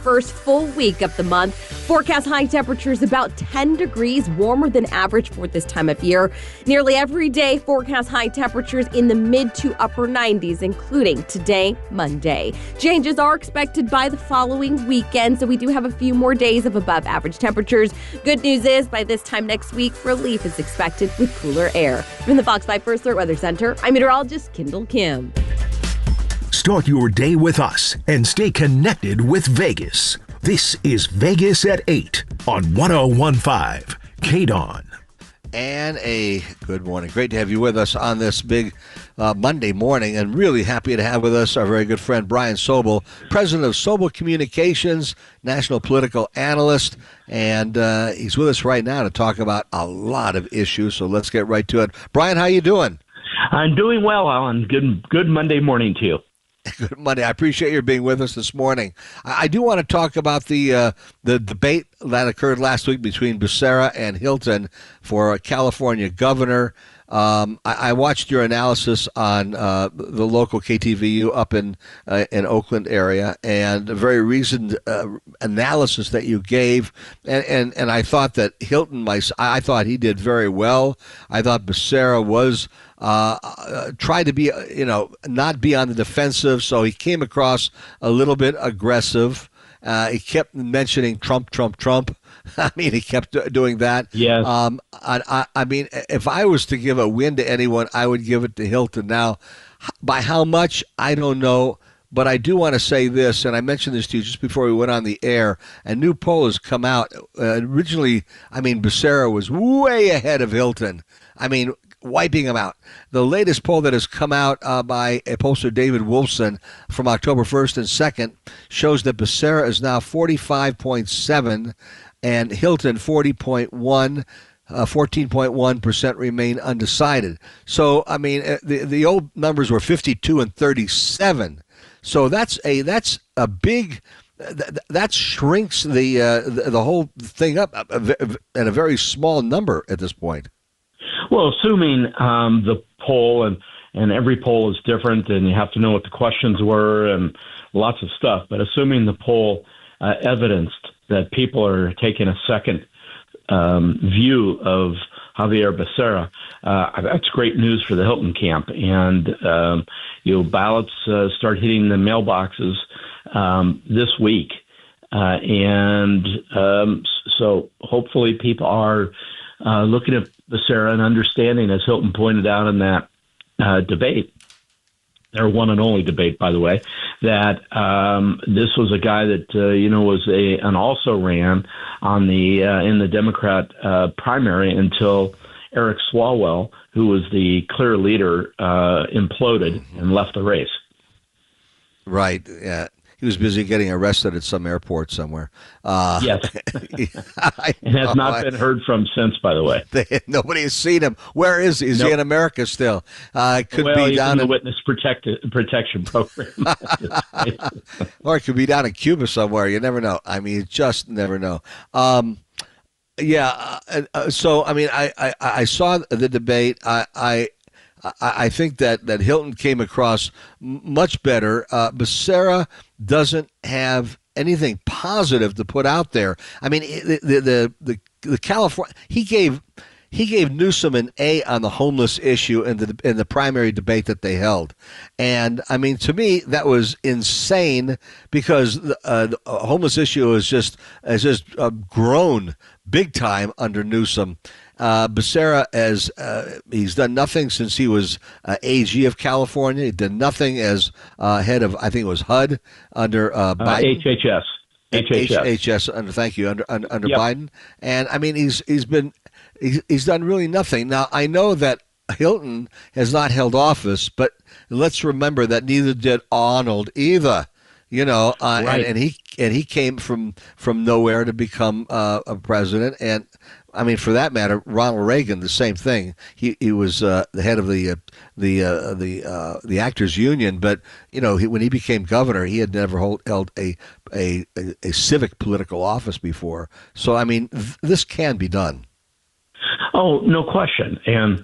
first full week of the month. Forecast high temperatures about 10 degrees warmer than average for this time of year. Nearly every day, forecast high temperatures in the mid to upper 90s, including today, Monday. Changes are expected by the following weekend, so we do have a few more days of above average temperatures. Good news is, by this time next week, relief is expected with cooler air. From the Fox 5 First Alert Weather Center, I'm meteorologist Kendall Kim. Start your day with us and stay connected with Vegas. This is Vegas at 8 on 101.5 KDON. And a good morning. Great to have you with us on this big Monday morning, and really happy to have with us our very good friend Brian Sobel, president of Sobel Communications, national political analyst, and he's with us right now to talk about a lot of issues, so let's get right to it. Brian, how you doing? I'm doing well, Alan. Good Monday morning to you. Good Monday. I appreciate your being with us this morning. I do want to talk about the debate that occurred last week between Becerra and Hilton for California governor. I watched your analysis on the local KTVU up in Oakland area, and a very reasoned analysis that you gave. And I thought that Hilton, I thought he did very well. I thought Becerra was tried to be, not be on the defensive, so he came across a little bit aggressive. He kept mentioning Trump. I mean, he kept doing that. Yes. I mean, if I was to give a win to anyone, I would give it to Hilton. Now, by how much, I don't know. But I do want to say this, and I mentioned this to you just before we went on the air. A new poll has come out. Originally, I mean, Becerra was way ahead of Hilton. I mean, wiping him out. The latest poll that has come out by a pollster, David Wolfson, from October 1st and 2nd, shows that Becerra is now 45.7 and Hilton 40.1. 14.1% remain undecided. So, I mean, the old numbers were 52 and 37. So that's a big. That shrinks the whole thing up at a very small number at this point. Well, assuming the poll and every poll is different, and you have to know what the questions were and lots of stuff. But assuming the poll evidenced that people are taking a second view of Javier Becerra, that's great news for the Hilton camp. And ballots start hitting the mailboxes this week, and so hopefully people are looking at Becerra and understanding, as Hilton pointed out in that debate, their one and only debate, by the way, that this was a guy that was and also ran on in the Democrat primary until Eric Swalwell, who was the clear leader, imploded and left the race. Right. Yeah. He was busy getting arrested at some airport somewhere. Yes. And has not been heard from since, by the way. Nobody has seen him. Where is he? Is he in America still? Could be he's down in the Witness Protection Program. Or it could be down in Cuba somewhere. You never know. I mean, you just never know. So, I mean, I saw the debate. I think that Hilton came across much better. Becerra doesn't have anything positive to put out there. I mean, the California, he gave Newsom an A on the homeless issue in the primary debate that they held, and I mean, to me that was insane, because the homeless issue has just grown big time under Newsom. Becerra, he's done nothing since he was AG of California. He did nothing as head of, I think it was HUD under Biden. HHS under Yep. Biden, and I mean he's done really nothing. Now I know that Hilton has not held office, but let's remember that neither did Arnold either. Right. and he came from nowhere to become a president. And I mean, for that matter, Ronald Reagan, the same thing. He was the head of the Actors Union, but when he became governor, he had never held a civic political office before. So I mean, this can be done. Oh, no question. And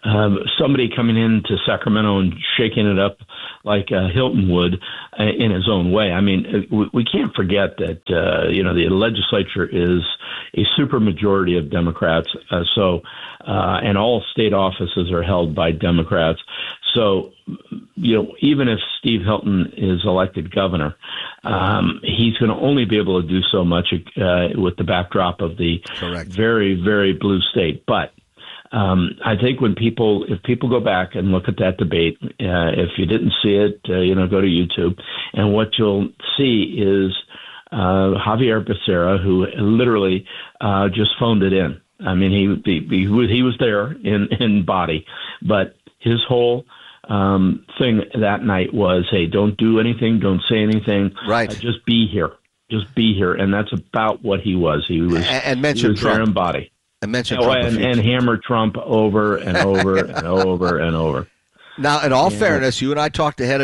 somebody coming into Sacramento and shaking it up like Hilton would in his own way. I mean, we can't forget that, the legislature is a supermajority of Democrats. And all state offices are held by Democrats. So, even if Steve Hilton is elected governor, he's going to only be able to do so much with the backdrop of the very, very blue state. But I think if people go back and look at that debate, if you didn't see it, go to YouTube, and what you'll see is Javier Becerra, who literally just phoned it in. I mean, he was there in body, but his whole thing that night was, hey, don't do anything, don't say anything, right? Just be here, and that's about what he was. He was and mentioned there in body. I mentioned Trump and hammer Trump over and over and over and over. Now, in all fairness, you and I talked ahead of